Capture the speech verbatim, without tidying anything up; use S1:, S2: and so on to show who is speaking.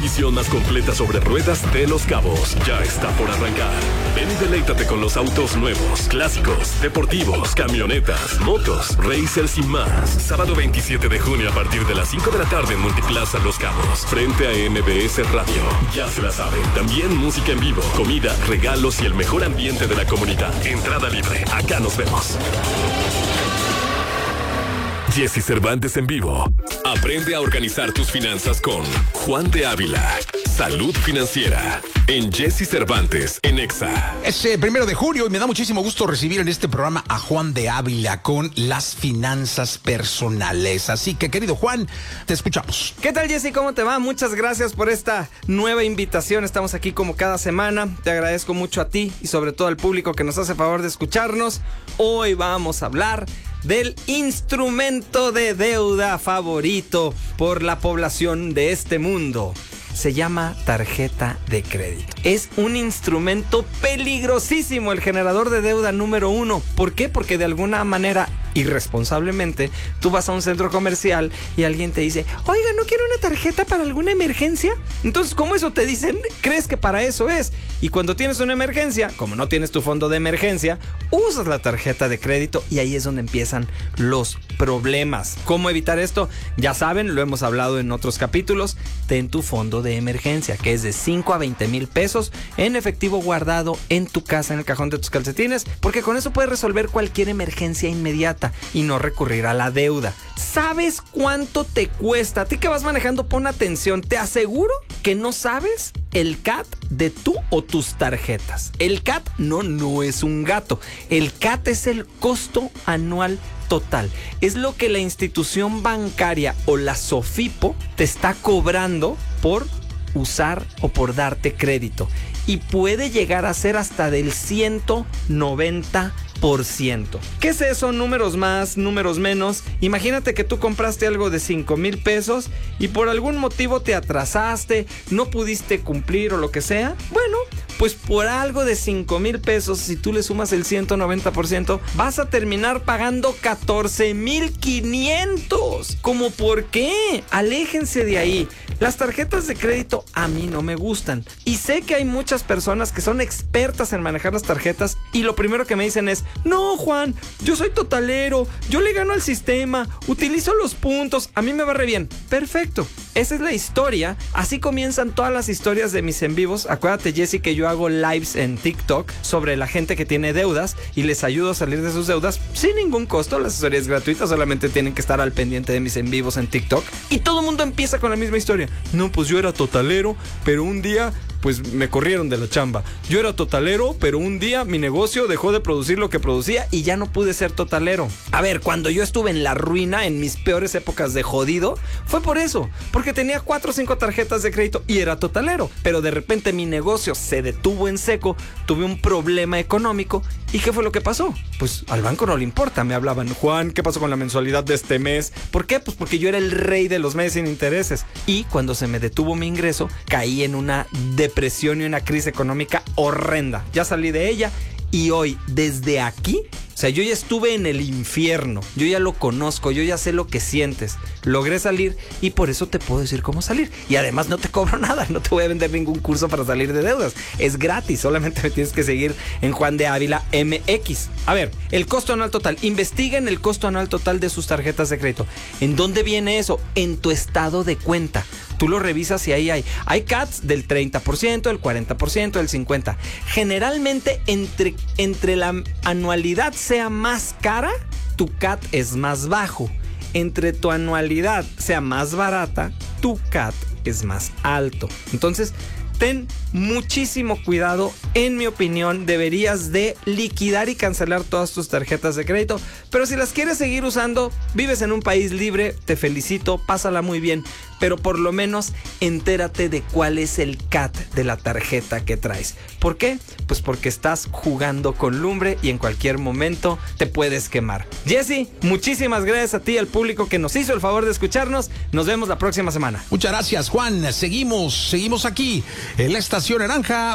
S1: exhibición más completa sobre ruedas de Los Cabos ya está por arrancar. Ven y deleítate con los autos nuevos, clásicos, deportivos, camionetas, motos, racers y más. Sábado veintisiete de junio a partir de las cinco de la tarde en Multiplaza Los Cabos, frente a M B S Radio. Ya se la saben. También música en vivo, comida, regalos y el mejor ambiente de la comunidad. Entrada libre. Acá nos vemos. Jesse Cervantes en vivo. Aprende a organizar tus finanzas con Juan de Ávila. Salud Financiera. En Jesse Cervantes, en Exa.
S2: Es eh, primero de junio y me da muchísimo gusto recibir en este programa a Juan de Ávila con las finanzas personales. Así que, querido Juan, te escuchamos.
S3: ¿Qué tal, Jesse? ¿Cómo te va? Muchas gracias por esta nueva invitación. Estamos aquí como cada semana. Te agradezco mucho a ti y sobre todo al público que nos hace favor de escucharnos. Hoy vamos a hablar del instrumento de deuda favorito por la población de este mundo. Se llama tarjeta de crédito. Es un instrumento peligrosísimo, el generador de deuda número uno. ¿Por qué? Porque de alguna manera, irresponsablemente, tú vas a un centro comercial y alguien te dice, oiga, ¿no quiero una tarjeta para alguna emergencia? Entonces, como eso te dicen, crees que para eso es. Y cuando tienes una emergencia, como no tienes tu fondo de emergencia, usas la tarjeta de crédito y ahí es donde empiezan los problemas. ¿Cómo evitar esto? Ya saben, lo hemos hablado en otros capítulos. Ten tu fondo de emergencia, que es de cinco a veinte mil pesos en efectivo guardado en tu casa, en el cajón de tus calcetines, porque con eso puedes resolver cualquier emergencia inmediata y no recurrir a la deuda. ¿Sabes cuánto te cuesta? A ti que vas manejando, pon atención. Te aseguro que no sabes el C A T de tú o tus tarjetas. El C A T no, no es un gato. El C A T es el costo anual total. Es lo que la institución bancaria o la SOFIPO te está cobrando por usar o por darte crédito. Y puede llegar a ser hasta del ciento noventa por ciento. ¿Qué es eso? Números más, números menos. Imagínate que tú compraste algo de cinco mil pesos y por algún motivo te atrasaste, no pudiste cumplir o lo que sea. Bueno, pues por algo de cinco mil pesos, si tú le sumas el ciento noventa por ciento, vas a terminar pagando catorce mil quinientos. ¿Cómo por qué? Aléjense de ahí. Las tarjetas de crédito a mí no me gustan. Y sé que hay muchas personas que son expertas en manejar las tarjetas y lo primero que me dicen es, no, Juan, yo soy totalero, yo le gano al sistema, utilizo los puntos, a mí me va re bien. Perfecto. Esa es la historia. Así comienzan todas las historias de mis en vivos. Acuérdate, Jesse, que yo hago lives en TikTok sobre la gente que tiene deudas y les ayudo a salir de sus deudas sin ningún costo. La asesoría es gratuita, solamente tienen que estar al pendiente de mis en vivos en TikTok. Y todo el mundo empieza con la misma historia. No, pues yo era totalero, pero un día pues me corrieron de la chamba. Yo era totalero, pero un día mi negocio dejó de producir lo que producía y ya no pude ser totalero. A ver, cuando yo estuve en la ruina, en mis peores épocas de jodido, fue por eso, porque tenía cuatro o cinco tarjetas de crédito y era totalero, pero de repente mi negocio se detuvo en seco, tuve un problema económico. ¿Y qué fue lo que pasó? Pues al banco no le importa, me hablaban, Juan, ¿qué pasó con la mensualidad de este mes? ¿Por qué? Pues porque yo era el rey de los meses sin intereses. Y cuando se me detuvo mi ingreso, caí en una depresión y una crisis económica horrenda. Ya salí de ella y hoy, desde aquí, o sea, yo ya estuve en el infierno, yo ya lo conozco, yo ya sé lo que sientes. Logré salir y por eso te puedo decir cómo salir. Y además no te cobro nada, no te voy a vender ningún curso para salir de deudas. Es gratis, solamente me tienes que seguir en Juan de Ávila M X. A ver, el costo anual total. Investiguen el costo anual total de sus tarjetas de crédito. ¿En dónde viene eso? En tu estado de cuenta. Tú lo revisas y ahí hay. Hay C A Ts del treinta por ciento, del cuarenta por ciento, del cincuenta por ciento. Generalmente entre, entre la anualidad sea más cara, tu C A T es más bajo. Entre tu anualidad sea más barata, tu C A T es más alto. Entonces, ten muchísimo cuidado. En mi opinión, deberías de liquidar y cancelar todas tus tarjetas de crédito. Pero si las quieres seguir usando, vives en un país libre, te felicito, pásala muy bien. Pero por lo menos entérate de cuál es el C A T de la tarjeta que traes. ¿Por qué? Pues porque estás jugando con lumbre y en cualquier momento te puedes quemar. Jesse, muchísimas gracias a ti y al público que nos hizo el favor de escucharnos. Nos vemos la próxima semana.
S2: Muchas gracias, Juan. Seguimos, seguimos aquí en la Estación Naranja.